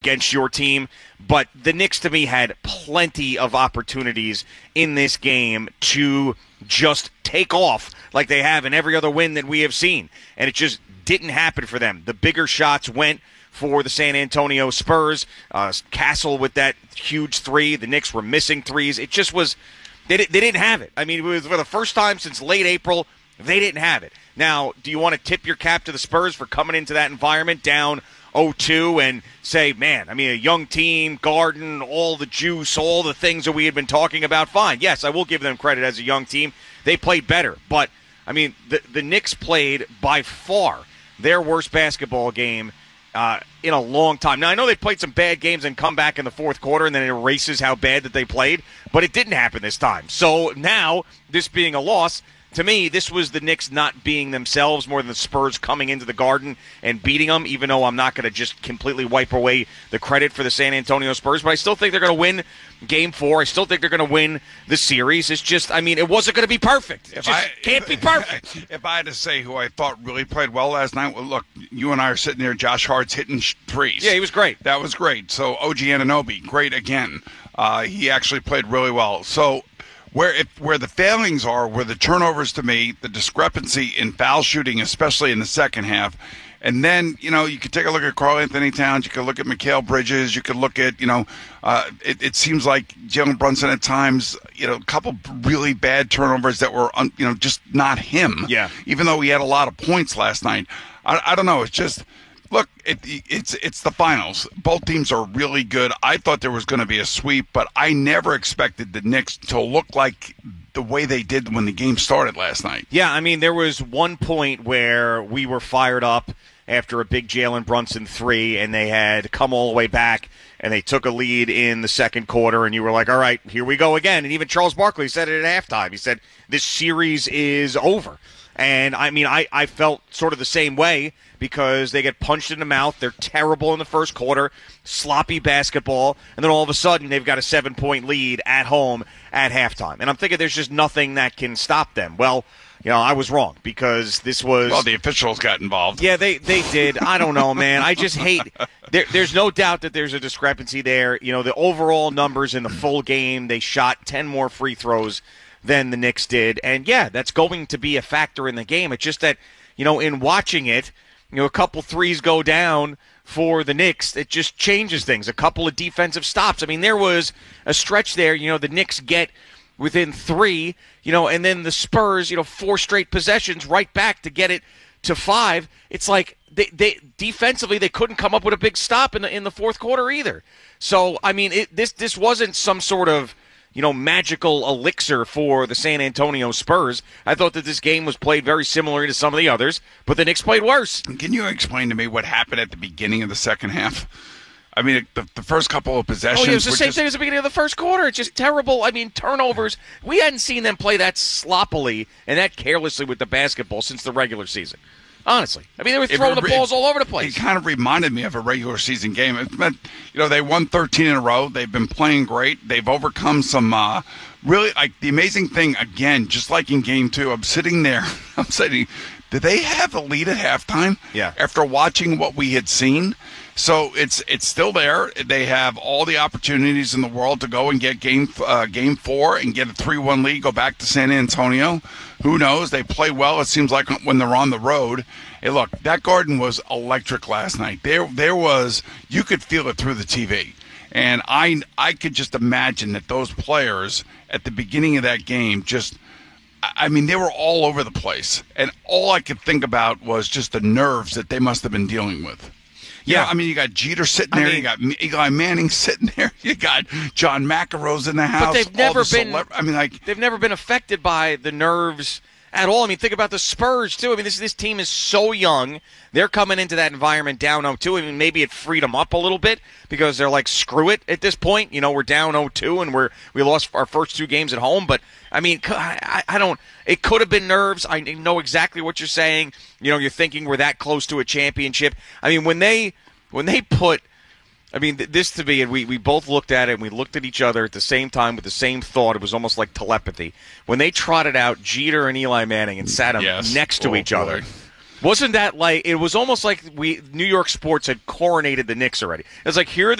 against your team. But the Knicks, to me, had plenty of opportunities in this game to just take off like they have in every other win that we have seen. And it just didn't happen for them. The bigger shots went for the San Antonio Spurs. Castle with that huge three. The Knicks were missing threes. It just was they didn't have it. I mean, it was for the first time since late April, they didn't have it. Now, do you want to tip your cap to the Spurs for coming into that environment down 0-2 and say, man, I mean, a young team, Garden, all the juice, all the things that we had been talking about? Fine. Yes, I will give them credit as a young team. They played better. But, I mean, the Knicks played by far their worst basketball game in a long time. Now, I know they played some bad games and come back in the fourth quarter, and then it erases how bad that they played, but it didn't happen this time. So now, this being a loss, to me, this was the Knicks not being themselves more than the Spurs coming into the Garden and beating them, even though I'm not going to just completely wipe away the credit for the San Antonio Spurs. But I still think they're going to win Game 4. I still think they're going to win the series. It's just, I mean, it wasn't going to be perfect. It just can't be perfect. If I had to say who I thought really played well last night, well, look, you and I are sitting there, Josh Hart's hitting threes. Yeah, he was great. That was great. So OG Anunoby, great again. He actually played really well. So where the failings are, where the turnovers to me, the discrepancy in foul shooting, especially in the second half. And then, you know, you could take a look at Karl-Anthony Towns. You could look at Mikal Bridges. You could look at, it seems like Jalen Brunson at times, a couple really bad turnovers that were, just not him. Yeah. Even though he had a lot of points last night. I don't know. It's just, look, it's the finals. Both teams are really good. I thought there was going to be a sweep, but I never expected the Knicks to look like the way they did when the game started last night. Yeah, I mean, there was one point where we were fired up after a big Jalen Brunson three, and they had come all the way back, and they took a lead in the second quarter, and you were like, all right, here we go again. And even Charles Barkley said it at halftime. He said, this series is over. And, I mean, I felt sort of the same way because they get punched in the mouth. They're terrible in the first quarter, sloppy basketball, and then all of a sudden they've got a 7-point lead at home at halftime. And I'm thinking there's just nothing that can stop them. Well, I was wrong because this was... Well, the officials got involved. Yeah, they did. I don't know, man. I just hate... There's no doubt that there's a discrepancy there. The overall numbers in the full game, they shot 10 more free throws than the Knicks did. And, yeah, that's going to be a factor in the game. It's just that, in watching it, a couple threes go down for the Knicks, it just changes things. A couple of defensive stops. I mean, there was a stretch there, the Knicks get within 3, and then the Spurs, 4 straight possessions right back to get it to 5. It's like they defensively they couldn't come up with a big stop in the fourth quarter either. So, I mean, this wasn't some sort of magical elixir for the San Antonio Spurs. I thought that this game was played very similar to some of the others, but the Knicks played worse. Can you explain to me what happened at the beginning of the second half? I mean, the first couple of possessions. Oh, yeah, it was the same thing as the beginning of the first quarter. It's just terrible. I mean, turnovers. We hadn't seen them play that sloppily and that carelessly with the basketball since the regular season. Honestly. I mean, they were throwing the balls all over the place. It kind of reminded me of a regular season game. It meant, they won 13 in a row. They've been playing great. They've overcome some really, like, the amazing thing, again, just like in Game 2, I'm sitting there. I'm saying, did they have a lead at halftime? Yeah. After watching what we had seen? So it's still there. They have all the opportunities in the world to go and get game 4 and get a 3-1 lead, go back to San Antonio. Who knows? They play well, it seems like, when they're on the road. Hey, look, that Garden was electric last night. There was, you could feel it through the TV. And I could just imagine that those players at the beginning of that game they were all over the place. And all I could think about was just the nerves that they must have been dealing with. Yeah, you got Jeter sitting there. You got Eli Manning sitting there. You got John McEnroe's in the house. But they've never been. They've never been affected by the nerves at all. I mean, think about the Spurs too. I mean, this team is so young. They're coming into that environment down 0-2. I mean, maybe it freed them up a little bit because they're like, screw it at this point. We're down 0-2 and we lost our first 2 games at home. But I mean, I don't. It could have been nerves. I know exactly what you're saying. You're thinking we're that close to a championship. I mean, when they put, this to me, and we both looked at it and we looked at each other at the same time with the same thought. It was almost like telepathy. When they trotted out Jeter and Eli Manning and sat them next to each other. Wasn't that like, it was almost like New York sports had coronated the Knicks already. It was like, here are the